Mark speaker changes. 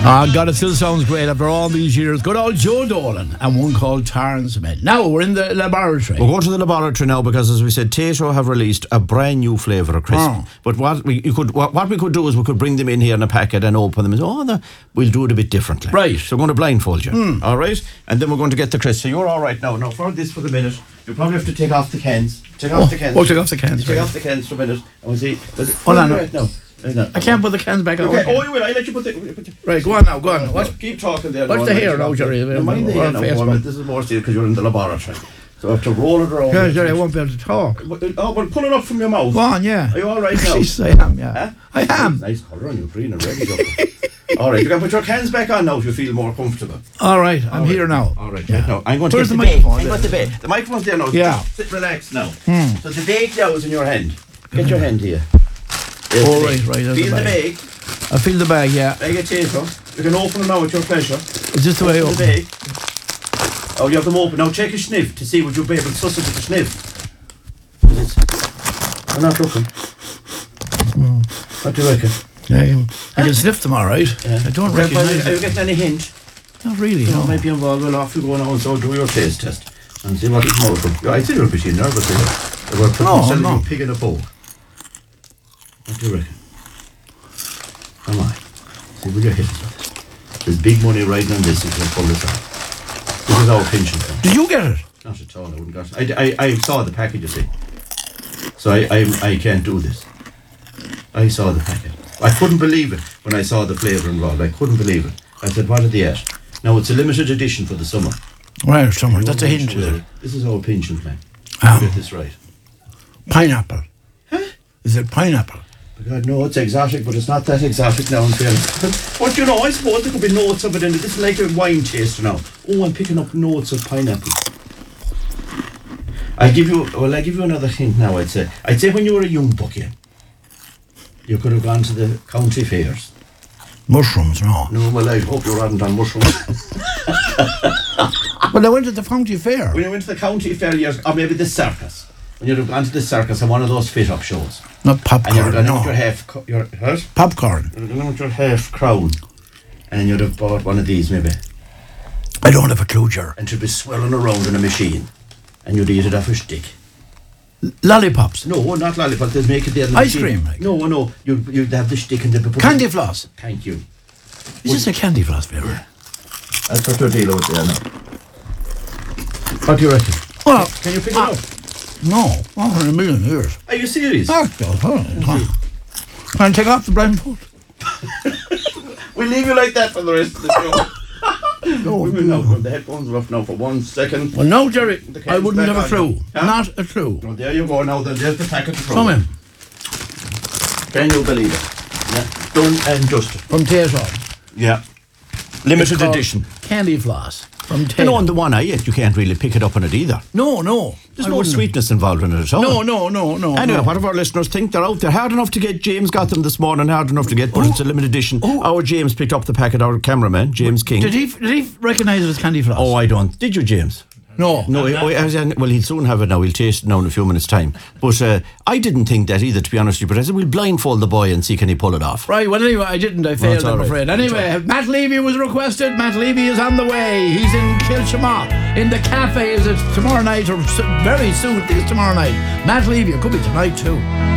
Speaker 1: God, it still sounds great after all these years. Good old Joe Dolan and one called Tarn Cement. Now we're in the laboratory.
Speaker 2: We're going to the laboratory now because, as we said, Tato have released a brand new flavour of crisp.
Speaker 1: Oh.
Speaker 2: But what we could do is we could bring them in here in a packet and open them and say, we'll do it a bit differently.
Speaker 1: Right.
Speaker 2: So we're going to blindfold you. All right? And then we're going to get the crisp. So you're all right now. Now, for this for the minute, you probably have to take off the cans. Take off the cans.
Speaker 1: Oh, take off the cans.
Speaker 2: Take off the cans for a minute. And we'll see.
Speaker 1: Hold on.
Speaker 2: Right now.
Speaker 1: I can't put the cans back on.
Speaker 2: Okay. Oh, you will. I'll let you put the...
Speaker 1: Right, go on now, go on. What?
Speaker 2: Keep talking there.
Speaker 1: What's the hair now, Jerry?
Speaker 2: Mind the hair now. This is more serious because you're in the laboratory. So I have to roll it around.
Speaker 1: Yeah, Jerry, I won't be able to talk.
Speaker 2: Oh, well, pull it up from your mouth.
Speaker 1: Go on, yeah.
Speaker 2: Are you all right now?
Speaker 1: Yes, I am, yeah.
Speaker 2: Huh?
Speaker 1: I am.
Speaker 2: Nice colour on you, green and red. All right, you can put your cans back on now if you feel more comfortable.
Speaker 1: All right, I'm here now.
Speaker 2: All right,
Speaker 1: Yeah.
Speaker 2: right now. I'm going to
Speaker 1: Where's
Speaker 2: get
Speaker 1: the
Speaker 2: the bait.
Speaker 1: microphone?
Speaker 2: I'm going to the bait. The microphone's there now.
Speaker 1: Yeah.
Speaker 2: Just sit, relax now. So the bait now is in your hand. Get your hand here.
Speaker 1: Oh, right. There's
Speaker 2: Feel
Speaker 1: the
Speaker 2: the
Speaker 1: bag.
Speaker 2: bag.
Speaker 1: I feel the bag, yeah.
Speaker 2: Bag of Tato. You can open them now at your pleasure.
Speaker 1: Is this the way I
Speaker 2: Open
Speaker 1: open?
Speaker 2: the bag. Oh, you have them open. Now take a sniff to see what you'll be able to suss it with a sniff. I'm not looking. What do you reckon?
Speaker 1: Yeah, I can sniff them all right.
Speaker 2: Yeah.
Speaker 1: I don't
Speaker 2: Are
Speaker 1: recognise
Speaker 2: you
Speaker 1: it.
Speaker 2: getting any hint?
Speaker 1: Not really,
Speaker 2: You
Speaker 1: no.
Speaker 2: might be involved. Well, off you go now and so do your taste test and see what it's more from. I think you're a bit nervous here. We're putting
Speaker 1: no.
Speaker 2: you pig in a poke. What do you reckon? Come on. See what you're hitting with. There's big money riding on this if you can pull this off. This is our pension fund.
Speaker 1: Did you get it?
Speaker 2: Not at all. I wouldn't got it. I saw the package, you see. So I can't do this. I saw the packet. I couldn't believe it when I saw the flavour involved. I couldn't believe it. I said, what are they at? Now, it's a limited edition for the summer.
Speaker 1: Right, somewhere. That's a hint, is it?
Speaker 2: This is our pension plan. Get this right.
Speaker 1: Pineapple.
Speaker 2: Huh?
Speaker 1: Is it pineapple?
Speaker 2: God, no, it's exotic, but it's not that exotic now in fairness. But you know, I suppose there could be notes of it in it. This is like a wine taster now. Oh, I'm picking up notes of pineapple. I give you another hint now, I'd say when you were a young bucky, you could have gone to the county fairs.
Speaker 1: Mushrooms, no.
Speaker 2: No, well, I hope you hadn't done mushrooms.
Speaker 1: Well, I went to the county fair.
Speaker 2: When you went to the county fair years, or maybe the circus, when you'd have gone to the circus and one of those fit-up shows.
Speaker 1: Not
Speaker 2: And
Speaker 1: popcorn,
Speaker 2: you'd have gone in
Speaker 1: no.
Speaker 2: with your what?
Speaker 1: Popcorn.
Speaker 2: You'd have gone in with your half crown, and you'd have bought one of these maybe,
Speaker 1: I don't have a clue, Ger.
Speaker 2: and you'd be swirling around in a machine, and you'd eat it off a stick.
Speaker 1: Lollipops.
Speaker 2: No, not lollipop. They'd make it there. In the
Speaker 1: Ice
Speaker 2: machine.
Speaker 1: cream, like.
Speaker 2: No. You'd have the stick and they'd put
Speaker 1: Candy floss.
Speaker 2: Thank you.
Speaker 1: Is this a candy floss flavour?
Speaker 2: That's what you're dealing with there now. What do you reckon?
Speaker 1: Well,
Speaker 2: Can you pick it up?
Speaker 1: no. Not in a million years.
Speaker 2: Are you serious?
Speaker 1: Oh, God, hold on. Can I take off the blindfold?
Speaker 2: We'll leave you like that for the rest of the show.
Speaker 1: No,
Speaker 2: We will now. The headphones are off now for 1 second.
Speaker 1: Well, no, Jerry.
Speaker 2: The
Speaker 1: I wouldn't
Speaker 2: cat's
Speaker 1: have a
Speaker 2: back
Speaker 1: clue.
Speaker 2: on. Huh?
Speaker 1: Not a clue.
Speaker 2: Well, there you go now. There's the packet of
Speaker 1: Come in.
Speaker 2: Can you believe it? Yeah. Done and dusted.
Speaker 1: From Tato.
Speaker 2: Yeah. Limited
Speaker 1: Called
Speaker 2: edition.
Speaker 1: Candy floss. From
Speaker 2: You
Speaker 1: Tato.
Speaker 2: know, on the one I ate, you can't really pick it up on it either.
Speaker 1: No.
Speaker 2: There's
Speaker 1: I
Speaker 2: no
Speaker 1: wouldn't.
Speaker 2: sweetness involved in it at all.
Speaker 1: No.
Speaker 2: Anyway,
Speaker 1: no.
Speaker 2: what if our listeners think they're out there? Hard enough to get. James got them this morning, hard enough to get, but it's a limited edition. Our James picked up the packet, our cameraman, James King.
Speaker 1: Did he recognise it as candy floss?
Speaker 2: Oh, I don't. Did you, James?
Speaker 1: No.
Speaker 2: No, well, he'll soon have it now. He'll taste it now in a few minutes' time. But I didn't think that either, to be honest with you. But I said, we'll blindfold the boy and see can he pull it off.
Speaker 1: Right, well, anyway, I didn't. I failed,
Speaker 2: it's all
Speaker 1: I'm
Speaker 2: right.
Speaker 1: afraid. Anyway, Matt Levy was requested. Matt Levy is on the way. He's in Kilchama. In the cafe. Is it tomorrow night or very soon? I think it's tomorrow night. Matt Levy. It could be tonight, too.